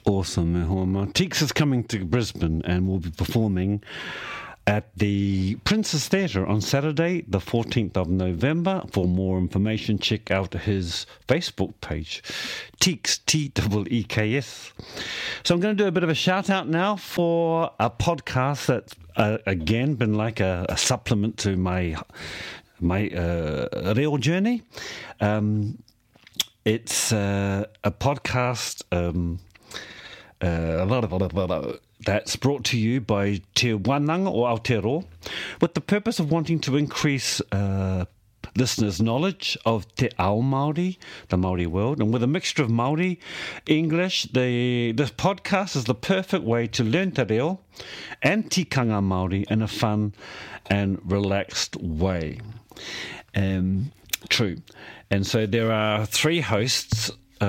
Awesome, Homa. Teeks is coming to Brisbane and will be performing at the Princess Theatre on Saturday, the 14th of November. For more information, check out his Facebook page, Teeks, Teeks. So I'm going to do a bit of a shout-out now for a podcast that's, again, been like a supplement to my real journey. It's a podcast... that's brought to you by Te Wananga or Aotearoa, with the purpose of wanting to increase listeners' knowledge of Te Ao Māori, the Māori world, and with a mixture of Māori, English, this podcast is the perfect way to learn te reo and tikanga Māori in a fun and relaxed way. True. And so there are three hosts.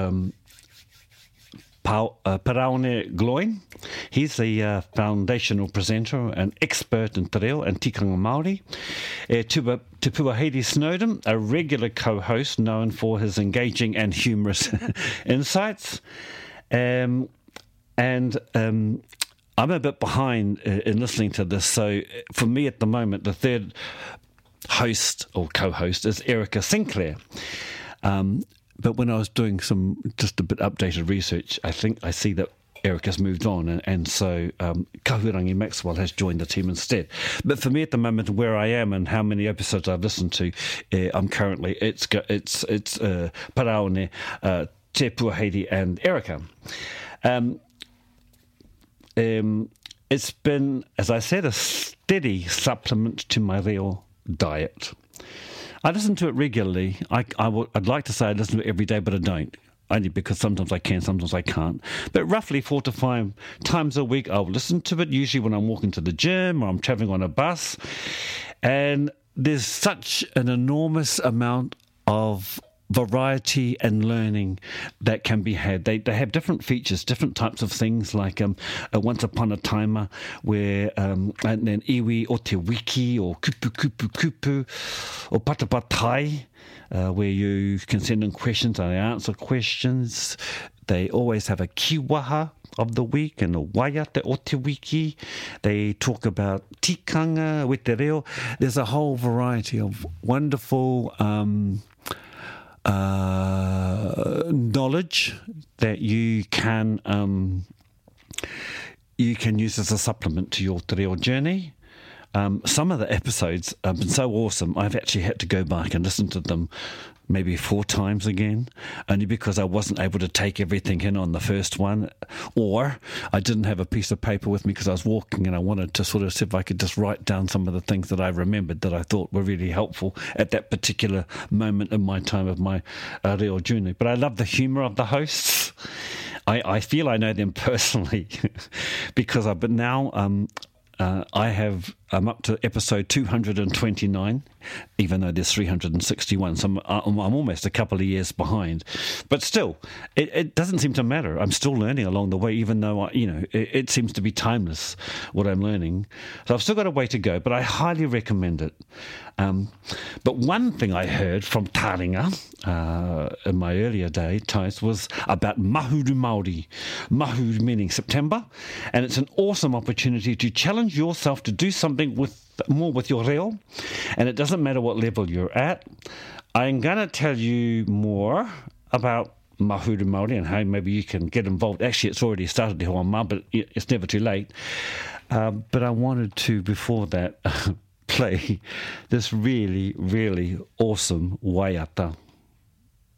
Paraone Gloin, he's the foundational presenter and expert in te reo and tikanga Māori. Te Puahiri Snowden, a regular co-host known for his engaging and humorous insights. I'm a bit behind in listening to this, so for me at the moment, the third host or co-host is Erica Sinclair. But when I was doing just a bit updated research, I think I see that Eric has moved on, and so Kahurangi Maxwell has joined the team instead. But for me at the moment, where I am and how many episodes I've listened to, I'm currently it's Paraone, Te Puahiri, and Erica. It's been, as I said, a steady supplement to my real diet. I listen to it regularly. I'd like to say I listen to it every day, but I don't. Only because sometimes I can, sometimes I can't. But roughly 4 to 5 times a week, I'll listen to it, usually when I'm walking to the gym or I'm traveling on a bus. And there's such an enormous amount of variety and learning that can be had. They have different features, different types of things, like Once Upon a Timer, where and then Iwi o Te Wiki, or Kupu Kupu Kupu, or Patapatai, where you can send in questions and they answer questions. They always have a kiwaha of the week and a waiate o te wiki. They talk about tikanga, with te reo. There's a whole variety of wonderful knowledge that you can use as a supplement to your te reo journey. Some of the episodes have been so awesome, I've actually had to go back and listen to them maybe 4 times again, only because I wasn't able to take everything in on the first one, or I didn't have a piece of paper with me because I was walking and I wanted to sort of see if I could just write down some of the things that I remembered that I thought were really helpful at that particular moment in my time of my reo journey. But I love the humour of the hosts. I feel I know them personally because I've been now... I'm up to episode 229, even though there's 361. So I'm almost a couple of years behind. But still, it doesn't seem to matter. I'm still learning along the way, even though, it seems to be timeless, what I'm learning. So I've still got a way to go, but I highly recommend it. But one thing I heard from Taringa in my earlier times was about Mahuru Māori. Mahuru meaning September. And it's an awesome opportunity to challenge yourself to do something with your reo, and it doesn't matter what level you're at. I'm going to tell you more about Mahuru Māori and how maybe you can get involved. Actually, it's already started, Te Hoa Ma, but it's never too late. But I wanted to, before that, play this really, really awesome waiata.